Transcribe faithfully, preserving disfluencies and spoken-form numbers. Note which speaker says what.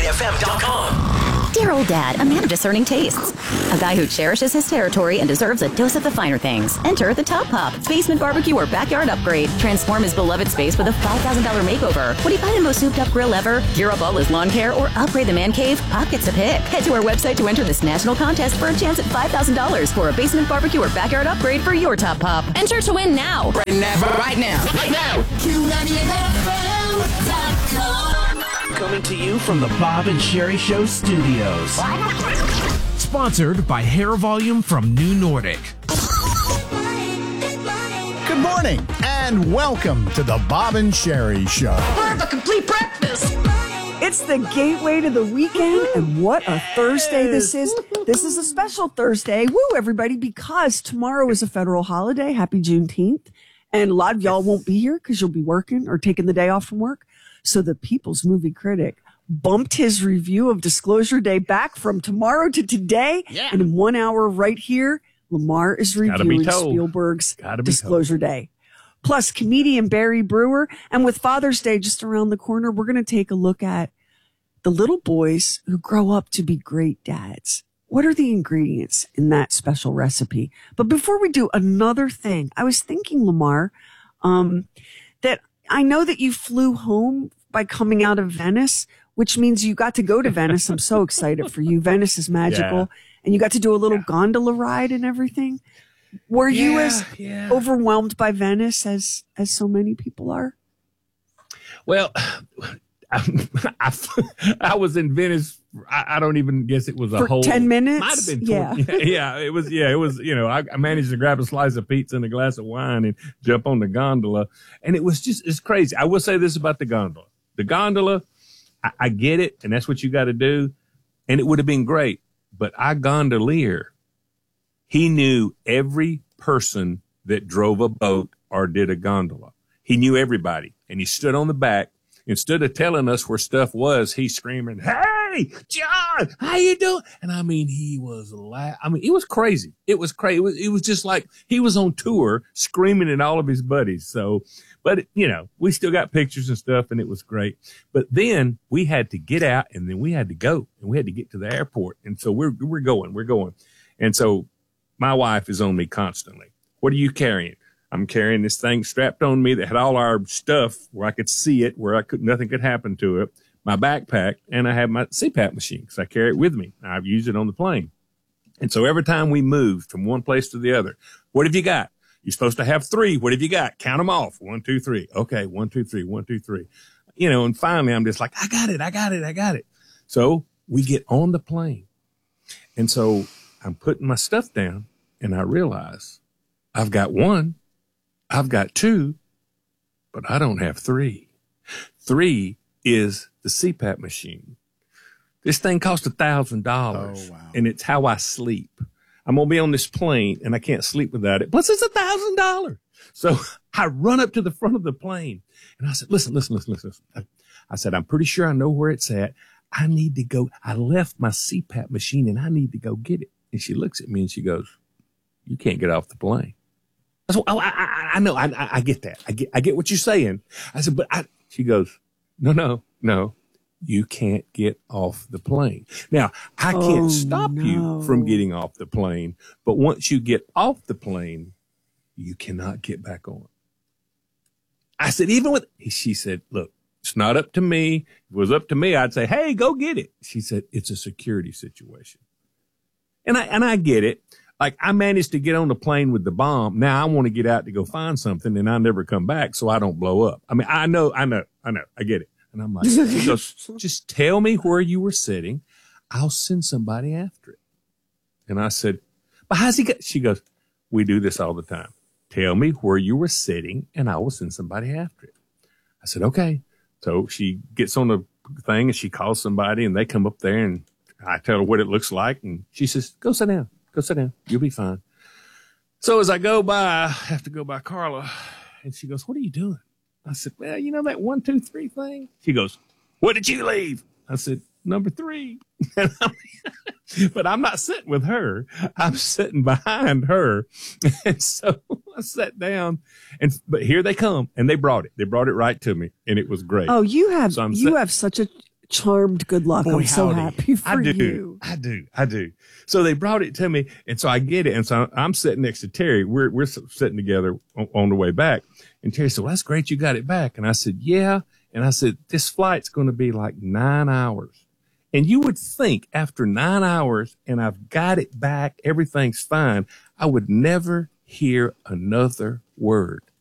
Speaker 1: F M dot com.
Speaker 2: Dear old dad, a man of discerning tastes. A guy who cherishes his territory and deserves a dose of the finer things. Enter the Top Pop, basement barbecue or backyard upgrade. Transform his beloved space with a five thousand dollars makeover. Would he buy the most souped up grill ever, gear up all his lawn care, or upgrade the man cave? Pop gets a pick. Head to our website to enter this national contest for a chance at five thousand dollars for a basement barbecue or backyard upgrade for your Top Pop. Enter to win now.
Speaker 1: Right now. Right now. Right now. Q ninety-eight F M dot com. Coming to you from the Bob and Sherry Show studios.
Speaker 3: Sponsored by Hair Volume from New Nordic.
Speaker 4: Good morning and welcome to the Bob and Sherry Show.
Speaker 1: We're the complete breakfast.
Speaker 5: It's the gateway to the weekend, and what a Thursday this is. This is a special Thursday. Woo, everybody, because tomorrow is a federal holiday. Happy Juneteenth. And a lot of y'all won't be here because you'll be working or taking the day off from work. So the People's Movie Critic bumped his review of Disclosure Day back from tomorrow to today.
Speaker 4: Yeah.
Speaker 5: And in one hour right here, Lamar is reviewing Spielberg's Disclosure Day. Plus, comedian Barry Brewer. And with Father's Day just around the corner, we're going to take a look at the little boys who grow up to be great dads. What are the ingredients in that special recipe? But before we do, another thing. I was thinking, Lamar, um, that I know that you flew home by coming out of Venice, which means you got to go to Venice. I'm so excited for you. Venice is magical. Yeah. And you got to do a little yeah. gondola ride and everything. Were yeah, you as yeah. overwhelmed by Venice as, as so many people are?
Speaker 6: Well, I, I, I was in Venice. I, I don't even guess it was a
Speaker 5: for
Speaker 6: whole
Speaker 5: ten minutes.
Speaker 6: Might have been
Speaker 5: yeah.
Speaker 6: twenty, yeah, yeah, it was. Yeah, it was. You know, I, I managed to grab a slice of pizza and a glass of wine and jump on the gondola, and it was just it's crazy. I will say this about the gondola: the gondola, I, I get it, and that's what you got to do, and it would have been great. But our gondolier, he knew every person that drove a boat or did a gondola. He knew everybody, and he stood on the back. Instead of telling us where stuff was, he's screaming, "Hey, John, how you doing?" And I mean, he was la- I mean, it was crazy. It was crazy. It was, it was just like he was on tour screaming at all of his buddies. So, but you know, we still got pictures and stuff, and it was great. But then we had to get out, and then we had to go, and we had to get to the airport. And so we're we're going, we're going. And so my wife is on me constantly. What are you carrying? I'm carrying this thing strapped on me that had all our stuff where I could see it, where I could, nothing could happen to it, my backpack, and I have my C PAP machine because I carry it with me. I've used it on the plane. And so every time we moved from one place to the other, what have you got? You're supposed to have three. What have you got? Count them off. One, two, three. Okay. One, two, three. One, two, three. You know, and finally I'm just like, I got it. I got it. I got it. So we get on the plane. And so I'm putting my stuff down and I realize I've got one. I've got two, but I don't have three. Three is the C PAP machine. This thing costs a thousand dollars, and it's how I sleep. I'm going to be on this plane, and I can't sleep without it. Plus, it's a thousand dollars. So I run up to the front of the plane, and I said, listen, listen, listen, listen. I, I said, I'm pretty sure I know where it's at. I need to go. I left my C PAP machine, and I need to go get it. And she looks at me, and she goes, you can't get off the plane. I said, oh, I, I, I know. I, I get that. I get, I get what you're saying. I said, but I, she goes, no, no, no, you can't get off the plane. Now, I can't
Speaker 5: oh,
Speaker 6: stop
Speaker 5: no.
Speaker 6: you from getting off the plane, but once you get off the plane, you cannot get back on. I said, even with, she said, look, it's not up to me. If it was up to me, I'd say, hey, go get it. She said, it's a security situation. And I, and I get it. Like, I managed to get on the plane with the bomb. Now I want to get out to go find something, and I never come back so I don't blow up. I mean, I know, I know, I know, I get it. And I'm like, she goes, just tell me where you were sitting. I'll send somebody after it. And I said, but how's he got? She goes, we do this all the time. Tell me where you were sitting, and I will send somebody after it. I said, okay. So she gets on the thing, and she calls somebody, and they come up there, and I tell her what it looks like. And she says, go sit down. Go sit down. You'll be fine. So as I go by, I have to go by Carla, and she goes, what are you doing? I said, well, you know that one, two, three thing? She goes, what did you leave? I said, number three. But I'm not sitting with her. I'm sitting behind her. And so I sat down, and but here they come, and they brought it. They brought it right to me, and it was great.
Speaker 5: Oh, you have
Speaker 6: so
Speaker 5: you have such a Charmed good luck.
Speaker 6: Boy,
Speaker 5: I'm so
Speaker 6: howdy.
Speaker 5: happy for
Speaker 6: I do.
Speaker 5: you.
Speaker 6: I do. I do. So they brought it to me, and so I get it. And so I'm sitting next to Terry. We're we're sitting together on, on the way back. And Terry said, "Well, that's great. You got it back." And I said, "Yeah." And I said, "This flight's going to be like nine hours." And you would think after nine hours and I've got it back, everything's fine, I would never hear another word.